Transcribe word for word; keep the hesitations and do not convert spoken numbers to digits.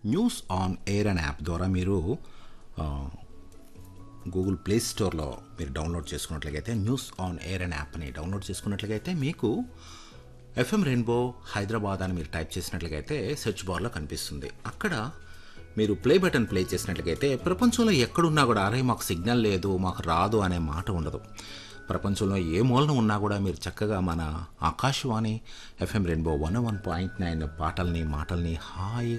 News on air అనే app ద్వారా మీరు ఆ, గూగుల్ ప్లే స్టోర్లో మీరు డౌన్లోడ్ చేసుకున్నట్లయితే న్యూస్ ఆన్ ఎయిర్ అనే యాప్ని డౌన్లోడ్ చేసుకున్నట్లయితే మీకు ఎఫ్ఎం రెయిన్బో హైదరాబాద్ అని మీరు టైప్ చేసినట్లయితే సెర్చ్ బార్లో కనిపిస్తుంది. అక్కడ మీరు ప్లే బటన్ ప్లే చేసినట్లయితే ప్రపంచంలో ఎక్కడున్నా కూడా అరే మాకు సిగ్నల్ లేదు మాకు రాదు అనే మాట ఉండదు. ప్రపంచంలో ఏ మూలన ఉన్నా కూడా మీరు చక్కగా మన Akashvani FM rainbow one one point nine పాటల్ని మాటల్ని హాయి